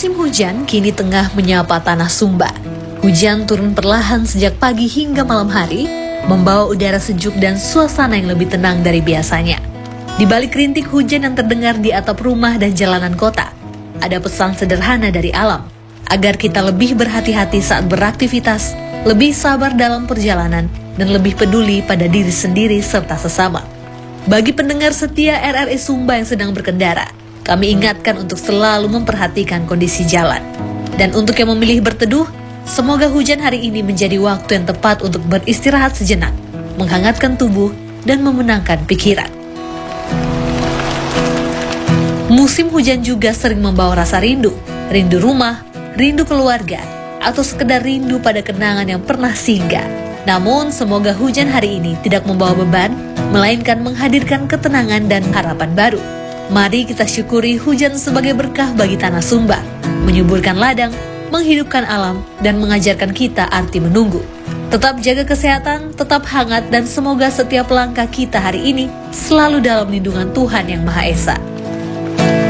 Musim hujan kini tengah menyapa tanah Sumba. Hujan turun perlahan sejak pagi hingga malam hari, membawa udara sejuk dan suasana yang lebih tenang dari biasanya. Di balik rintik hujan yang terdengar di atap rumah dan jalanan kota, ada pesan sederhana dari alam, agar kita lebih berhati-hati saat beraktivitas, lebih sabar dalam perjalanan, dan lebih peduli pada diri sendiri serta sesama. Bagi pendengar setia RRI Sumba yang sedang berkendara, kami ingatkan untuk selalu memperhatikan kondisi jalan. Dan untuk yang memilih berteduh, semoga hujan hari ini menjadi waktu yang tepat untuk beristirahat sejenak, menghangatkan tubuh, dan memenangkan pikiran. Musim hujan juga sering membawa rasa rindu rumah, rindu keluarga, atau sekedar rindu pada kenangan yang pernah singgah. Namun, semoga hujan hari ini tidak membawa beban, melainkan menghadirkan ketenangan dan harapan baru. Mari kita syukuri hujan sebagai berkah bagi tanah Sumba, menyuburkan ladang, menghidupkan alam, dan mengajarkan kita arti menunggu. Tetap jaga kesehatan, tetap hangat, dan semoga setiap langkah kita hari ini selalu dalam lindungan Tuhan Yang Maha Esa.